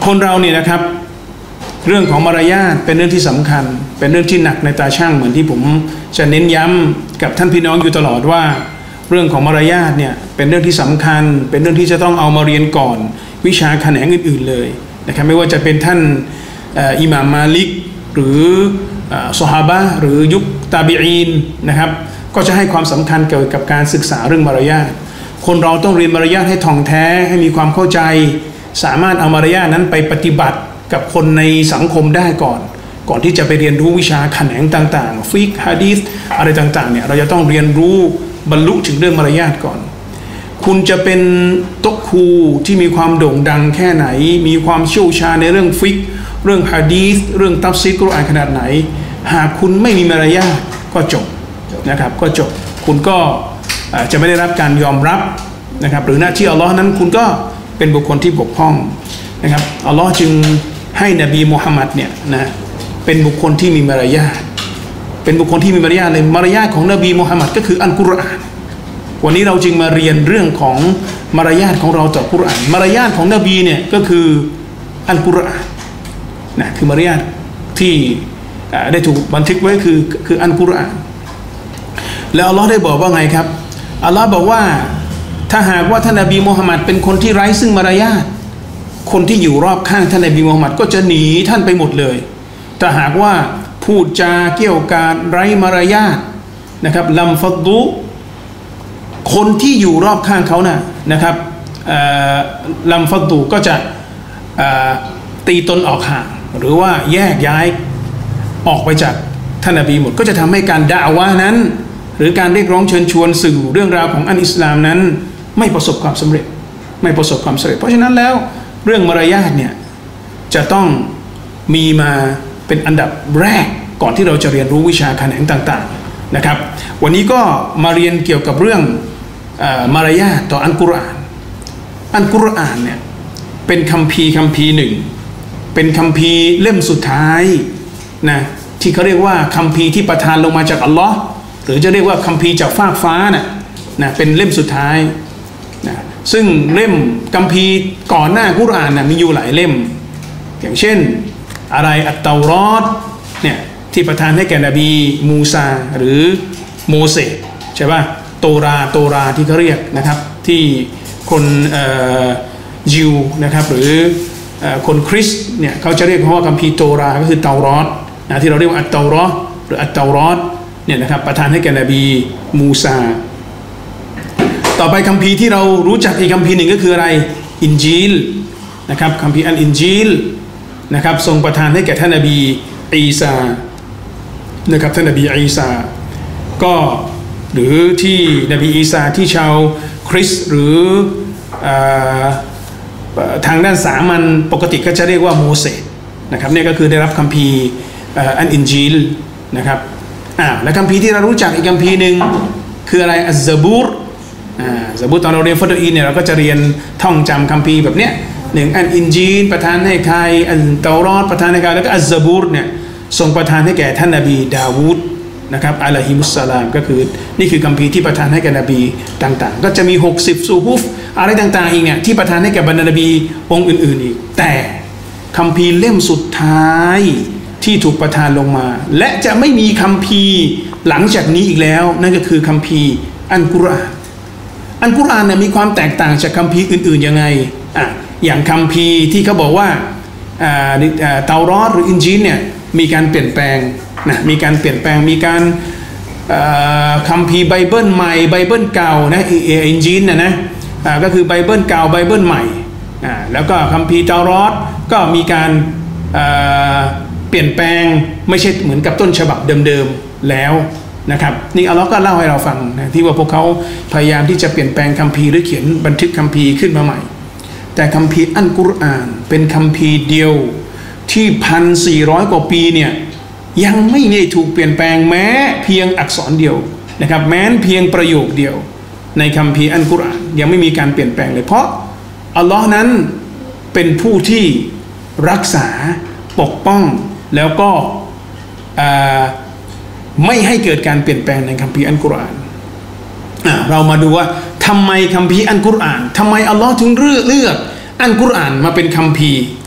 คนเราเนี่ยนะครับเรื่องของมารยาทเป็นเรื่องที่สำคัญเป็นเรื่องที่หนักในตาช่างเหมือนที่ผมจะเน้นย้ำกับท่านพี่น้องอยู่ตลอดว่าเรื่องของมารยาทเนี่ยเป็นเรื่องที่สำคัญเป็นเรื่องที่จะต้องเอามาเรียนก่อนวิชาแขนงอื่นๆเลยนะครับไม่ว่าจะเป็นท่านอิหม่ามมาลิกหรือซอฮาบะห์หรือยุคตาบีอีนนะครับก็จะให้ความสำคัญเกี่ยวกับการศึกษาเรื่องมารยาทคนเราต้องเรียนมารยาทให้ท่องแท้ให้มีความเข้าใจสามารถเอามารยาทนั้นไปปฏิบัติกับคนในสังคมได้ก่อนที่จะไปเรียนรู้วิชาแขนงต่างๆฟิกฮะดีษอะไรต่างๆเนี่ยเราจะต้องเรียนรู้บรรลุถึงเรื่องมารยาทก่อนคุณจะเป็นโต๊ะครูที่มีความโด่งดังแค่ไหนมีความเชี่ยวชาญในเรื่องฟิกเรื่องฮะดีษเรื่องตัฟซีรกุรอานขนาดไหนหากคุณไม่มีมารยาทก็จบนะครับก็จบคุณก็จะไม่ได้รับการยอมรับนะครับหรือหน้าที่อัลลอฮ์นั้นคุณก็เป็นบุคคลที่บกพร่องนะครับอัลลอฮ์จึงให้นบีมุฮัมมัดเนี่ยนะเป็นบุคคลที่มีมารยาทเป็นบุคคลที่มีมารยาทเลยมารยาทของนบีมุฮัมมัดก็คืออัลกุรอานวันนี้เราจึงมาเรียนเรื่องของมารยาทของเราต่อกุรอานมารยาทของนบีเนี่ยก็คืออัลกุรอานนะคือมารยาทที่ได้ถูกบันทึกไว้คืออัลกุรอานแล้วอัลลอฮ์ได้บอกว่าไงครับอัลลอฮ์บอกว่าถ้าหากว่าท่านนบีมุฮัมมัดเป็นคนที่ไร้ซึ่งมารยาทคนที่อยู่รอบข้างท่านนบีมุฮัมมัดก็จะหนีท่านไปหมดเลยถ้าหากว่าพูดจาเกี่ยวกับไร้มารยาทนะครับลัมฟัดดุคนที่อยู่รอบข้างเขานะครับลัมฟัดดุก็จะตีตนออกห่างหรือว่าแยกย้ายออกไปจากท่านนบีหมดก็จะทำให้การดะอวะห์นั้นหรือการเรียกร้องเชิญชวนสื่อเรื่องราวของอันอิสลามนั้นไม่ประสบความสำเร็จเพราะฉะนั้นแล้วเรื่องมารยาทเนี่ยจะต้องมีมาเป็นอันดับแรกก่อนที่เราจะเรียนรู้วิชาแขนงต่างๆนะครับวันนี้ก็มาเรียนเกี่ยวกับเรื่องมารยาทต่ออัลกุรอานเนี่ยเป็นคัมภีร์หนึ่งเป็นคัมภีร์เล่มสุดท้ายนะที่เขาเรียกว่าคัมภีร์ที่ประทานลงมาจากอัลลอฮ์หรือจะเรียกว่าคัมภีร์จากฟากฟ้านะเป็นเล่มสุดท้ายนะซึ่งเล่มคัมภีร์ก่อนหน้ากุรอานมีอยู่หลายเล่มอย่างเช่นอะไรอัตเตารอตเนี่ยที่ประทานให้แก่นบีมูซาหรือโมเสสใช่ป่ะโตราที่เขาเรียกนะครับที่คนยิวนะครับหรือคนคริสต์เนี่ยเขาจะเรียกว่าคัมภีร์โตราก็คือเตารอตนะที่เราเรียกว่าอัตเตารอหรืออัตเตารอตเนี่ยนะครับประทานให้แก่นบีมูซาต่อไปคัมภีร์ที่เรารู้จักอีกคัมภีร์หนึ่งก็คืออะไรอินจีลนะครับคัมภีร์อัลอินจีลนะครับทรงประทานให้แก่ท่านนบีอีสานะครับท่านนบีอีสาก็หรือที่นบีอีสาที่ชาวคริสต์หรือทางด้านสามัญปกติก็จะเรียกว่าโมเสสนะครับเนี่ยก็คือได้รับคัมภีร์อัลอินจีลนะครับและคัมภีร์ที่เรารู้จักอีกคัมภีร์หนึ่งคืออะไรอัซซะบูรซะบูรตอนเราเรียนฟัตอีเนี่ยเราก็จะเรียนท่องจำคัมภีร์แบบเนี้ยหนึ่งอัลอินจีลประทานให้ใครอัลเตารอตประทานให้ใครแล้วก็อัซซะบูรเนี่ยทรงประทานให้แก่ท่านนบีดาวูดนะครับอะลัยฮิมุสสลามก็คือนี่คือคัมภีร์ที่ประทานให้แก่นบีต่างๆก็จะมี60ซูฮุฟอะไรต่างๆอีกเนี่ยที่ประทานให้แก่บรรดานบีองค์อื่นๆอีกแต่คัมภีร์เล่มสุดท้ายที่ถูกประทานลงมาและจะไม่มีคัมภีร์หลังจากนี้อีกแล้วนั่นก็คือคัมภีร์อัลกุรอานเนี่ยมีความแตกต่างจากคัมภีร์อื่นๆยังไงอย่างคัมภีร์ที่เขาบอกว่าเตารอตหรืออินจีลเนี่ยมีการเปลี่ยนแปลงนะมีการเปลี่ยนแปลงมีการคัมภีร์ไบเบิลใหม่ไบเบิลเก่านะอินจีลนะก็คือไบเบิลเก่าไบเบิลใหม่แล้วก็คัมภีร์เตารอตก็มีการเปลี่ยนแปลงไม่ใช่เหมือนกับต้นฉบับเดิมๆแล้วนะครับนี่อัลเลาะห์ก็เล่าให้เราฟังนะที่ว่าพวกเขาพยายามที่จะเปลี่ยนแปลงคัมภีร์หรือเขียนบันทึกคัมภีร์ขึ้นมาใหม่แต่คัมภีร์อัลกุรอานเป็นคัมภีร์เดียวที่ 1,400 กว่าปีเนี่ยยังไม่ได้ถูกเปลี่ยนแปลงแม้เพียงอักษรเดียวนะครับแม้เพียงประโยคเดียวในคัมภีร์อัลกุรอานยังไม่มีการเปลี่ยนแปลงเลยเพราะอัลลอฮ์นั้นเป็นผู้ที่รักษาปกป้องแล้วก็ไม่ให้เกิดการเปลี่ยนแปลงในคัมภีร์อัลกุรอานเรามาดูว่าทำไมคัมภีร์อัลกุรอานทำไมอัลลอฮ์ถึงเลือกอัลกุรอานมาเป็นคัมภีร์